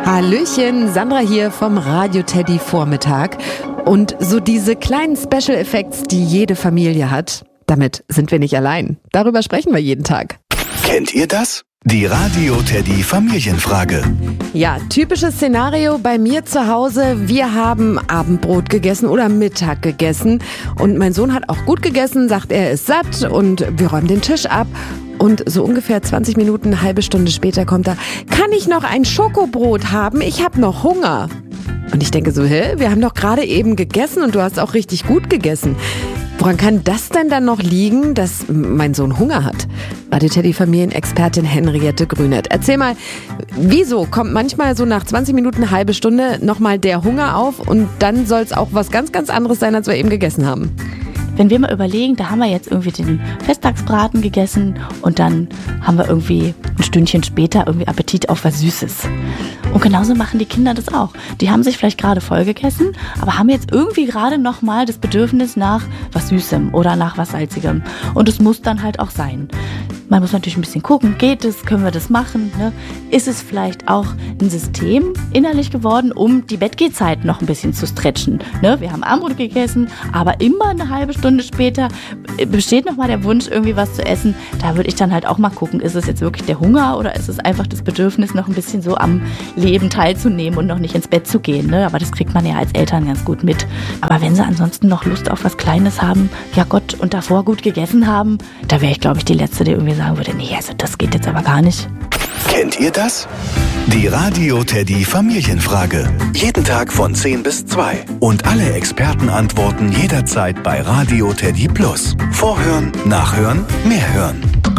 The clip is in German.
Hallöchen, Sandra hier vom Radio Teddy Vormittag. Und so diese kleinen Special Effects, die jede Familie hat, damit sind wir nicht allein. Darüber sprechen wir jeden Tag. Kennt ihr das? Die Radio Teddy Familienfrage. Ja, typisches Szenario bei mir zu Hause. Wir haben Abendbrot gegessen oder Mittag gegessen. Und mein Sohn hat auch gut gegessen, sagt, er ist satt und wir räumen den Tisch ab. Und so ungefähr 20 Minuten, eine halbe Stunde später kommt er, kann ich noch ein Schokobrot haben? Ich habe noch Hunger. Und ich denke so, wir haben doch gerade eben gegessen und du hast auch richtig gut gegessen. Woran kann das denn dann noch liegen, dass mein Sohn Hunger hat? Radio Teddy Familienexpertin Henriette Grünert. Erzähl mal, wieso kommt manchmal so nach 20 Minuten, eine halbe Stunde nochmal der Hunger auf und dann soll es auch was ganz, ganz anderes sein, als wir eben gegessen haben? Wenn wir mal überlegen, da haben wir jetzt irgendwie den Festtagsbraten gegessen und dann haben wir irgendwie ein Stündchen später irgendwie Appetit auf was Süßes. Und genauso machen die Kinder das auch. Die haben sich vielleicht gerade voll gegessen, aber haben jetzt irgendwie gerade nochmal das Bedürfnis nach was Süßem oder nach was Salzigem. Und es muss dann halt auch sein. Man muss natürlich ein bisschen gucken, geht es, können wir das machen? Ne? Ist es vielleicht auch ein System innerlich geworden, um die Bettgehzeit noch ein bisschen zu stretchen? Ne? Wir haben Abendbrot gegessen, aber immer eine halbe Stunde später besteht nochmal der Wunsch, irgendwie was zu essen. Da würde ich dann halt auch mal gucken, ist es jetzt wirklich der Hunger oder ist es einfach das Bedürfnis, noch ein bisschen so am Leben teilzunehmen und noch nicht ins Bett zu gehen? Ne? Aber das kriegt man ja als Eltern ganz gut mit. Aber wenn sie ansonsten noch Lust auf was Kleines haben, ja Gott, und davor gut gegessen haben, da wäre ich, glaube ich, die Letzte, die irgendwie sagen würde, nee, also das geht jetzt aber gar nicht. Kennt ihr das? Die Radio Teddy Familienfrage. Jeden Tag von 10 bis 2. Und alle Experten antworten jederzeit bei Radio Teddy Plus. Vorhören, nachhören, mehr hören.